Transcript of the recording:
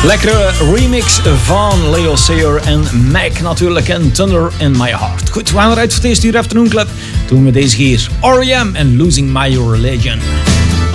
Lekkere remix van Leo Sayer en Mac natuurlijk en Thunder in My Heart. Goed, we gaan eruit voor het eerste uur Afternoon Club. Doen we deze keer R.E.M. en Losing My Religion.